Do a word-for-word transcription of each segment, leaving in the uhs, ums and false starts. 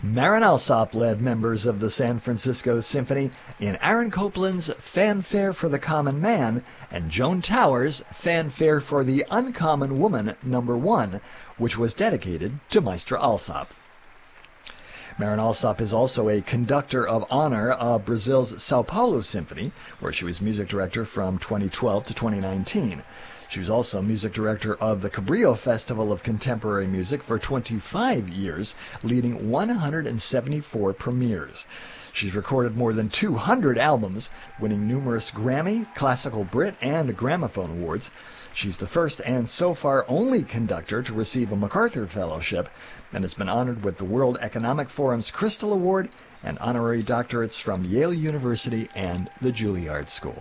Marin Alsop led members of the San Francisco Symphony in Aaron Copland's Fanfare for the Common Man and Joan Towers' Fanfare for the Uncommon Woman Number One, which was dedicated to Maestro Alsop. Marin Alsop is also a conductor of honor of Brazil's Sao Paulo Symphony, where she was music director from twenty twelve to twenty nineteen. She was also music director of the Cabrillo Festival of Contemporary Music for twenty-five years, leading one hundred seventy-four premieres. She's recorded more than two hundred albums, winning numerous Grammy, Classical Brit, and Gramophone Awards. She's the first and so far only conductor to receive a MacArthur Fellowship, and has been honored with the World Economic Forum's Crystal Award and honorary doctorates from Yale University and the Juilliard School.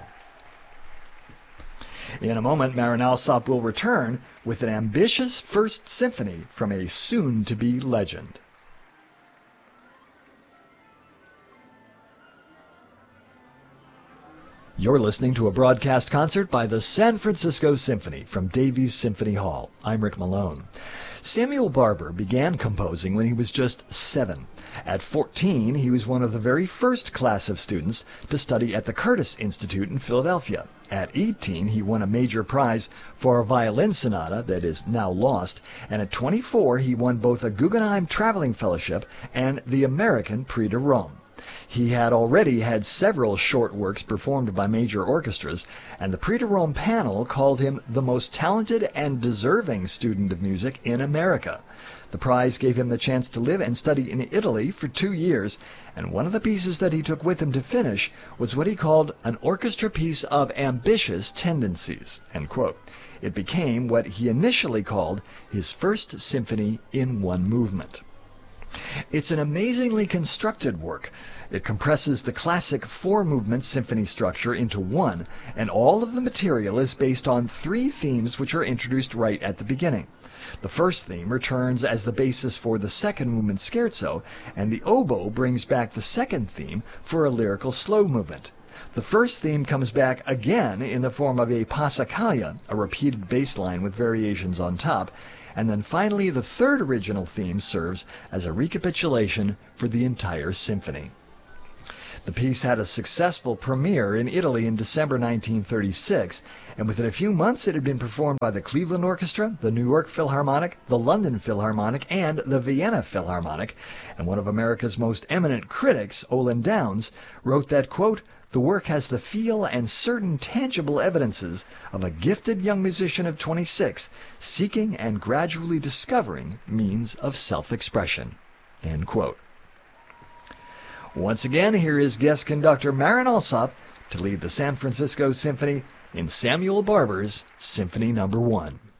In a moment, Marin Alsop will return with an ambitious first symphony from a soon-to-be legend. You're listening to a broadcast concert by the San Francisco Symphony from Davies Symphony Hall. I'm Rick Malone. Samuel Barber began composing when he was just seven. At fourteen, he was one of the very first class of students to study at the Curtis Institute in Philadelphia. At eighteen, he won a major prize for a violin sonata that is now lost, and at twenty-four, he won both a Guggenheim Traveling Fellowship and the American Prix de Rome. He had already had several short works performed by major orchestras, and the Prix de Rome panel called him the most talented and deserving student of music in America. The prize gave him the chance to live and study in Italy for two years, and one of the pieces that he took with him to finish was what he called an orchestra piece of ambitious tendencies, end quote. It became what he initially called his first symphony in one movement. It's an amazingly constructed work. It compresses the classic four-movement symphony structure into one, and all of the material is based on three themes which are introduced right at the beginning. The first theme returns as the basis for the second movement scherzo, and the oboe brings back the second theme for a lyrical slow movement. The first theme comes back again in the form of a passacaglia, a repeated bass line with variations on top, and then finally the third original theme serves as a recapitulation for the entire symphony. The piece had a successful premiere in Italy in December nineteen thirty-six, and within a few months it had been performed by the Cleveland Orchestra, the New York Philharmonic, the London Philharmonic, and the Vienna Philharmonic, and one of America's most eminent critics, Olin Downs, wrote that, quote, "The work has the feel and certain tangible evidences of a gifted young musician of twenty-six seeking and gradually discovering means of self-expression," end quote. Once again, here is guest conductor Marin Alsop to lead the San Francisco Symphony in Samuel Barber's Symphony Number One.